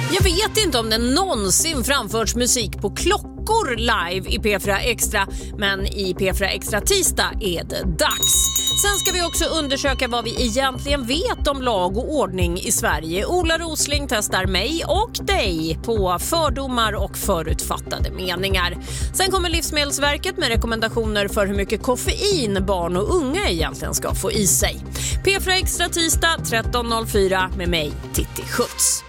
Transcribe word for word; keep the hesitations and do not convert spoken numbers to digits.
Jag vet inte om det någonsin framförts musik på klockor live i P fyra Extra, men i P fyra Extra tisdag är det dags. Sen ska vi också undersöka vad vi egentligen vet om lag och ordning i Sverige. Ola Rosling testar mig och dig på fördomar och förutfattade meningar. Sen kommer Livsmedelsverket med rekommendationer för hur mycket koffein barn och unga egentligen ska få i sig. P fyra Extra tisdag tretton noll fyra med mig, Titti Schutz.